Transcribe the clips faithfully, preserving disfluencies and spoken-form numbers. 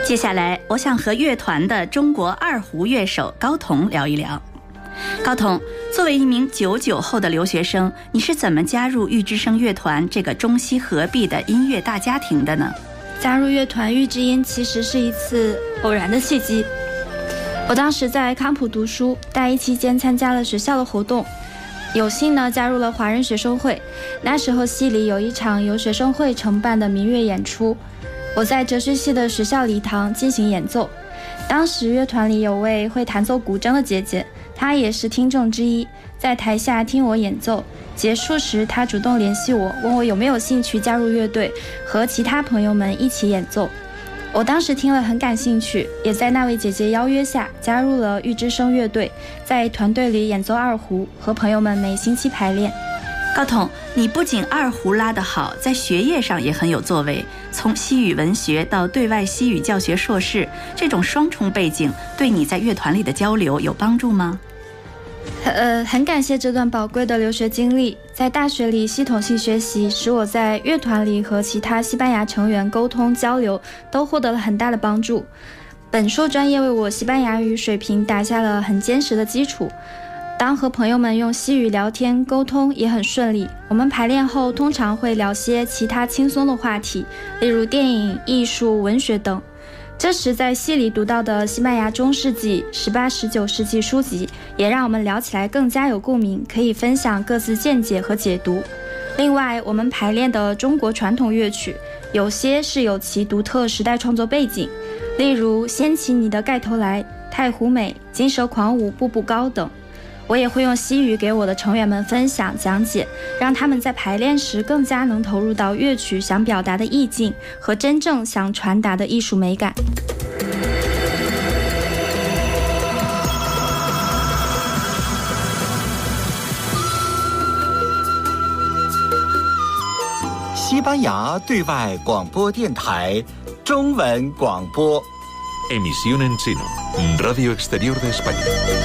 接下来我想和乐团的中国二胡乐手高彤聊一聊。高彤，作为一名九九后的留学生，你是怎么加入玉之声乐团这个中西合璧的音乐大家庭的呢？ 加入乐团玉之音其实是一次偶然的契机。我当时在康普读书，大一期间参加了学校的活动，有幸呢加入了华人学生会。那时候系里有一场由学生会承办的民乐演出，我在哲学系的学校礼堂进行演奏。当时乐团里有位会弹奏古筝的姐姐，她也是听众之一，在台下听我演奏。结束时，她主动联系我，问我有没有兴趣加入乐队，和其他朋友们一起演奏。我当时听了很感兴趣，也在那位姐姐邀约下加入了玉之声乐队，在团队里演奏二胡，和朋友们每星期排练。 高彤，你不仅二胡拉得好，在学业上也很有作为，从西语文学到对外西语教学硕士，这种双重背景对你在乐团里的交流有帮助吗？ 呃，很感谢这段宝贵的留学经历，在大学里系统性学习，使我在乐团里和其他西班牙成员沟通交流都获得了很大的帮助。本硕专业为我西班牙语水平打下了很坚实的基础，当和朋友们用西语聊天沟通也很顺利。我们排练后通常会聊些其他轻松的话题，例如电影、艺术、文学等。这时在系里读到的西班牙中世纪、十八、十九世纪书籍也让我们聊起来更加有共鸣，可以分享各自见解和解读。另外，我们排练的中国传统乐曲有些是有其独特时代创作背景，例如掀起你的盖头来、太湖美、金蛇狂舞、步步高等。我也会用西语给我的成员们分享讲解，让他们在排练时更加能投入到乐曲想表达的意境和真正想传达的艺术美感。 西班牙对外广播电台中文广播 Emisión en chino, Radio Exterior de España。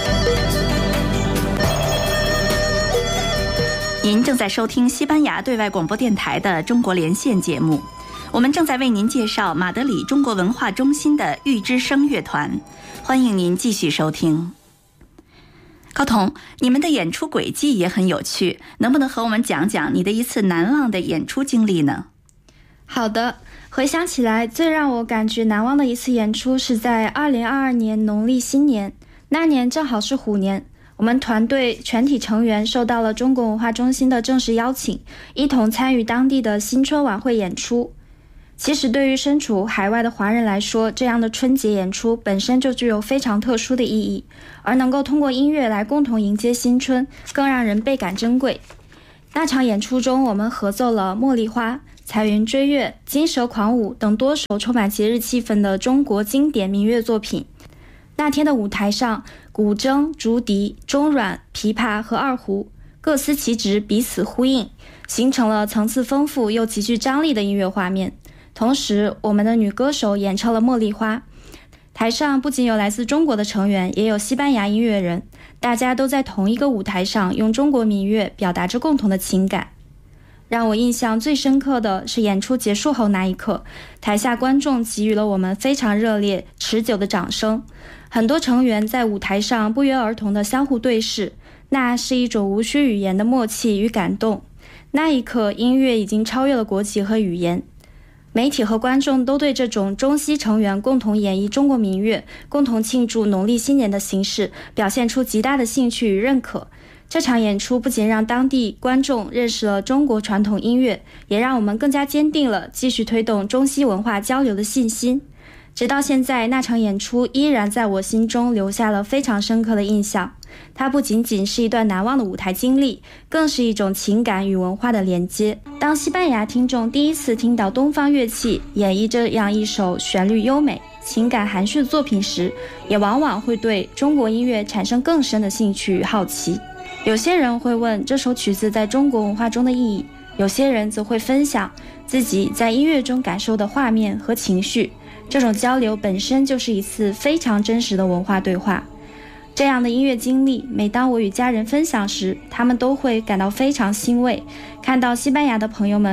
您正在收听西班牙对外广播电台的中国连线节目，我们正在为您介绍马德里中国文化中心的玉之声乐团，欢迎您继续收听。高彤，你们的演出轨迹也很有趣，能不能和我们讲讲你的一次难忘的演出经历呢？ 好的，回想起来，最让我感觉难忘的一次演出是在二零二二年农历新年，那年正好是虎年。我们团队全体成员受到了中国文化中心的正式邀请，一同参与当地的新春晚会演出。其实对于身处海外的华人来说，这样的春节演出本身就具有非常特殊的意义，而能够通过音乐来共同迎接新春，更让人倍感珍贵。那场演出中，我们合奏了《茉莉花》、《彩云追月》、《金蛇狂舞》等多首充满节日气氛的中国经典民乐作品。那天的舞台上，古筝、竹笛、中阮、琵琶和二胡各司其职，彼此呼应，形成了层次丰富又极具张力的音乐画面。同时，我们的女歌手演唱了《茉莉花》，台上不仅有来自中国的成员，也有西班牙音乐人，大家都在同一个舞台上用中国民乐表达着共同的情感。让我印象最深刻的是演出结束后那一刻，台下观众给予了我们非常热烈持久的掌声，很多成员在舞台上不约而同地相互对视，那是一种无需语言的默契与感动。那一刻，音乐已经超越了国籍和语言。媒体和观众都对这种中西成员共同演绎中国民乐、共同庆祝农历新年的形式表现出极大的兴趣与认可。这场演出不仅让当地观众认识了中国传统音乐，也让我们更加坚定了继续推动中西文化交流的信心。直到现在，那场演出依然在我心中留下了非常深刻的印象。它不仅仅是一段难忘的舞台经历，更是一种情感与文化的连接。当西班牙听众第一次听到东方乐器演绎这样一首旋律优美、情感含蓄的作品时，也往往会对中国音乐产生更深的兴趣与好奇。有些人会问这首曲子在中国文化中的意义，有些人则会分享自己在音乐中感受的画面和情绪。这种交流本身就是一次非常真实的文化对话。这样的音乐经历，每当我与家人分享时，他们都会感到非常欣慰，看到西班牙的朋友们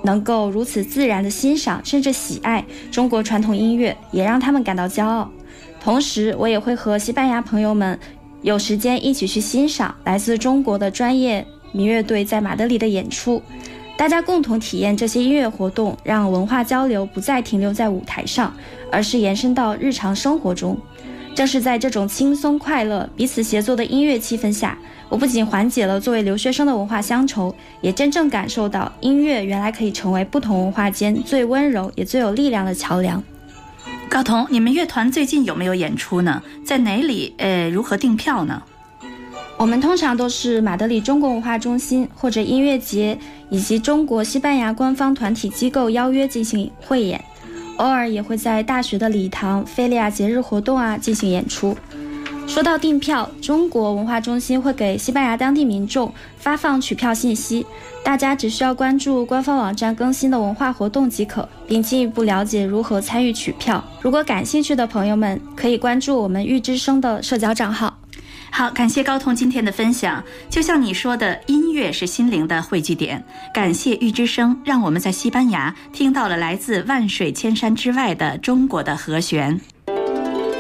能够如此自然地欣赏甚至喜爱中国传统音乐，也让他们感到骄傲。同时我也会和西班牙朋友们有时间一起去欣赏来自中国的专业民乐队在马德里的演出，大家共同体验这些音乐活动，让文化交流不再停留在舞台上，而是延伸到日常生活中。正是在这种轻松快乐彼此协作的音乐气氛下，我不仅缓解了作为留学生的文化乡愁，也真正感受到音乐原来可以成为不同文化间最温柔也最有力量的桥梁。 高彤，你们乐团最近有没有演出呢？在哪里？呃，如何订票呢？ 我们通常都是马德里中国文化中心或者音乐节以及中国西班牙官方团体机构邀约进行汇演，偶尔也会在大学的礼堂、菲利亚节日活动啊进行演出。说到订票，中国文化中心会给西班牙当地民众发放取票信息，大家只需要关注官方网站更新的文化活动即可，并进一步了解如何参与取票。如果感兴趣的朋友们可以关注我们玉之声的社交账号。 好，感谢高彤今天的分享。就像你说的，音乐是心灵的汇聚点。感谢玉之声，让我们在西班牙听到了来自万水千山之外的中国的和弦。